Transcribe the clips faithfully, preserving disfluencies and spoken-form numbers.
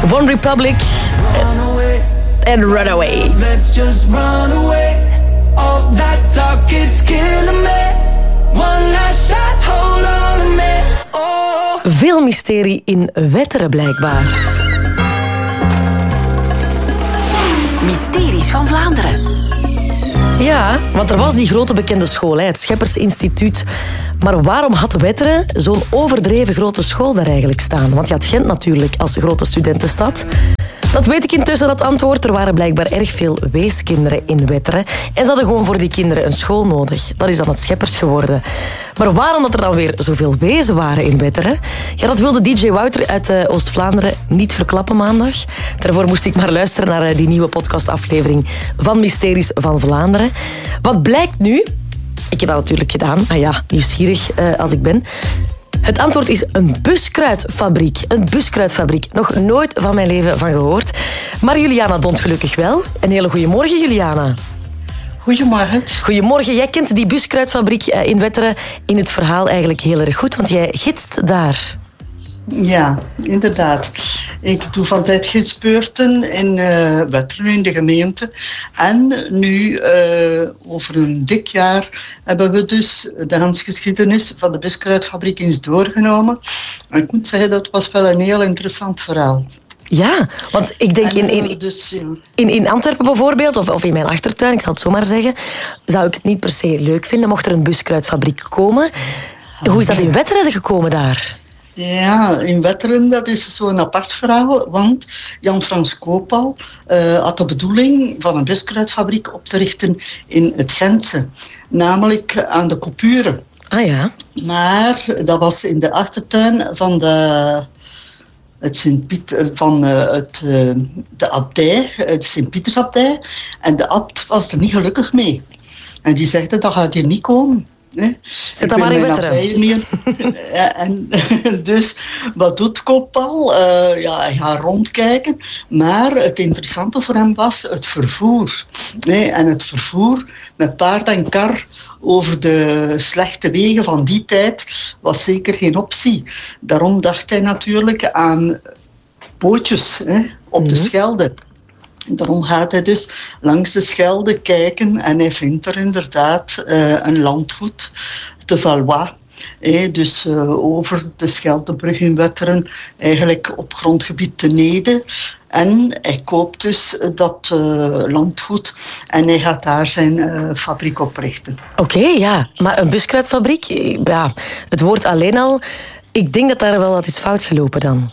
One Republic en Runaway. Let's just run away. All that talk is killing me. One last shot, hold on a minute. Oh. Veel mysterie in Wetteren blijkbaar. Mysteries van Vlaanderen. Ja, want er was die grote bekende school, het Scheppers Instituut. Maar waarom had Wetteren zo'n overdreven grote school daar eigenlijk staan? Want je had Gent natuurlijk als grote studentenstad. Dat weet ik intussen, dat antwoord. Er waren blijkbaar erg veel weeskinderen in Wetteren. En ze hadden gewoon voor die kinderen een school nodig. Dat is dan het Scheppers geworden. Maar waarom dat er dan weer zoveel wezen waren in Wetteren? Ja, dat wilde D J Wouter uit uh, Oost-Vlaanderen niet verklappen maandag. Daarvoor moest ik maar luisteren naar uh, die nieuwe podcastaflevering van Mysteries van Vlaanderen. Wat blijkt nu? Ik heb dat natuurlijk gedaan. Ah ja, nieuwsgierig uh, als ik ben. Het antwoord is een buskruidfabriek. Een buskruidfabriek. Nog nooit van mijn leven van gehoord. Maar Juliana Dont gelukkig wel. Een hele goede morgen, Juliana. Goedemorgen. Goedemorgen. Jij kent die buskruidfabriek in Wetteren in het verhaal eigenlijk heel erg goed, want jij gidst daar. Ja, inderdaad. Ik doe van tijd gidsbeurten in uh, Wetteren, in de gemeente. En nu, uh, over een dik jaar, hebben we dus de handgeschiedenis van de buskruidfabriek eens doorgenomen. En ik moet zeggen, dat was wel een heel interessant verhaal. Ja, want ik denk in, in, dus, ja. in, in Antwerpen bijvoorbeeld, of, of in mijn achtertuin, ik zal het zo maar zeggen, zou ik het niet per se leuk vinden mocht er een buskruidfabriek komen. Hoe is dat in Wetteren gekomen daar? Ja, in Wetteren, dat is zo'n apart verhaal, want Jan-Frans Koopal uh, had de bedoeling van een buskruidfabriek op te richten in het Gentse, namelijk aan de Coupure. Ah ja. Maar dat was in de achtertuin van de... Het Sint-Piet, van uh, het, uh, de abdij, de Sint-Pietersabdij. En de abt was er niet gelukkig mee. En die zegde, dat gaat hier niet komen. Nee. Zit dan maar in Wetteren. Ja, en dus, wat doet Koopal? Uh, ja, hij gaat rondkijken. Maar het interessante voor hem was het vervoer. Nee, en het vervoer met paard en kar over de slechte wegen van die tijd was zeker geen optie. Daarom dacht hij natuurlijk aan bootjes hè, op mm-hmm. de Schelde. Daarom gaat hij dus langs de Schelde kijken en hij vindt er inderdaad uh, een landgoed, te Valois. Hey, dus uh, over de Scheldebrug in Wetteren, eigenlijk op grondgebied te Nede. En hij koopt dus dat uh, landgoed en hij gaat daar zijn uh, fabriek oprichten. Oké, okay, ja. Maar een buskruidfabriek, ja, het woord alleen al, ik denk dat daar wel wat is fout gelopen dan.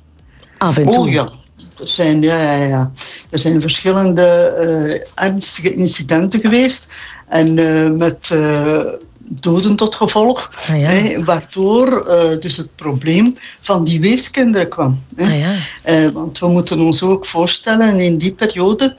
Af en toe. Oh ja. Er zijn, ja, ja, ja. Er zijn verschillende uh, ernstige incidenten geweest. En uh, met uh, doden tot gevolg. Ah, ja. hè, waardoor uh, dus het probleem van die weeskinderen kwam. Hè. Ah, ja. uh, want we moeten ons ook voorstellen, in die periode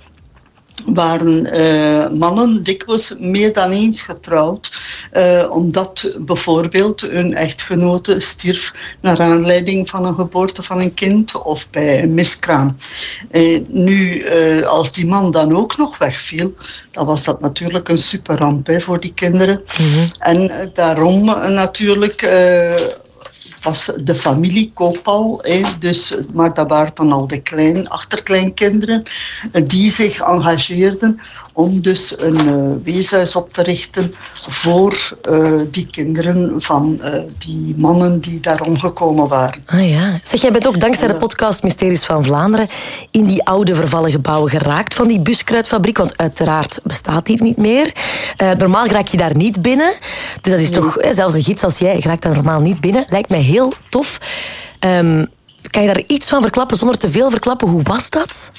waren uh, mannen dikwijls meer dan eens getrouwd, uh, omdat bijvoorbeeld hun echtgenote stierf naar aanleiding van een geboorte van een kind of bij een miskraam. Uh, nu, uh, als die man dan ook nog wegviel, dan was dat natuurlijk een superramp hè, voor die kinderen. Mm-hmm. En uh, daarom uh, natuurlijk... Uh, was de familie Koopal, hè, dus, maar dat waren dan al de klein, achterkleinkinderen, die zich engageerden om dus een uh, weeshuis op te richten voor uh, die kinderen van uh, die mannen die daar omgekomen waren. Ah ja. Zeg, jij bent ook dankzij de podcast Mysteries van Vlaanderen in die oude vervallen gebouwen geraakt van die buskruidfabriek, want uiteraard bestaat die niet meer. Uh, normaal raak je daar niet binnen, dus dat is toch, hè, zelfs een gids als jij raakt daar normaal niet binnen. Lijkt mij heel tof. Um, kan je daar iets van verklappen zonder te veel verklappen? Hoe was dat?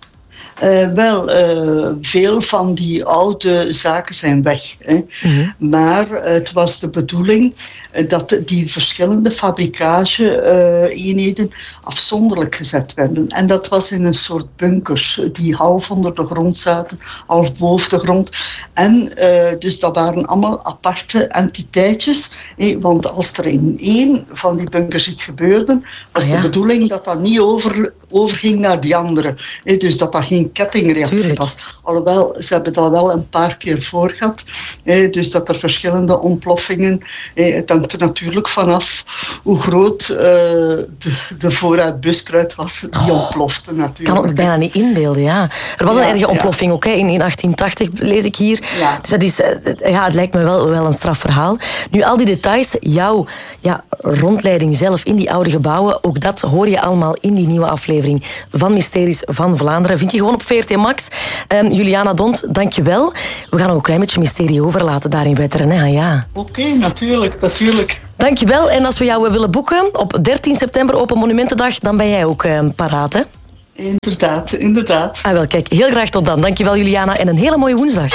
Uh, wel, uh, veel van die oude zaken zijn weg. Hè. Mm-hmm. Maar uh, het was de bedoeling uh, dat die verschillende fabrikage-eenheden uh, afzonderlijk gezet werden. En dat was in een soort bunkers die half onder de grond zaten, half boven de grond. En uh, dus dat waren allemaal aparte entiteitjes. Hè, want als er in één van die bunkers iets gebeurde, was ah, ja. de bedoeling dat dat niet over, overging naar die andere. Hè, dus dat dat geen een kettingreactie Tuurlijk. was. Alhoewel, ze hebben dat wel een paar keer voor gehad. Eh, dus dat er verschillende ontploffingen... Eh, het hangt er natuurlijk vanaf hoe groot uh, de, de voorraad buskruid was die ontplofte natuurlijk. Ik kan het me bijna niet inbeelden, ja. Er was Ja, een erge ja. ontploffing ook, hè, in, in achttien tachtig lees ik hier. Ja. Dus dat is, eh, ja, het lijkt me wel, wel een straf verhaal. Nu, al die details, jouw ja, rondleiding zelf in die oude gebouwen, ook dat hoor je allemaal in die nieuwe aflevering van Mysteries van Vlaanderen. Vind je gewoon op V R T Max. Um, Juliana Dont, dank je wel. We gaan nog een klein beetje mysterie overlaten daar in Wetteren. Hè? Ja. Oké, okay, natuurlijk, natuurlijk. Dank je wel. En als we jou willen boeken op dertien september, Open Monumentendag, dan ben jij ook um, paraat, hè? Inderdaad, inderdaad. Ah, wel, kijk, heel graag tot dan. Dank je wel, Juliana. En een hele mooie woensdag.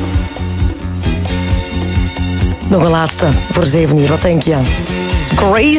Nog een laatste voor zeven uur. Wat denk je? Crazy.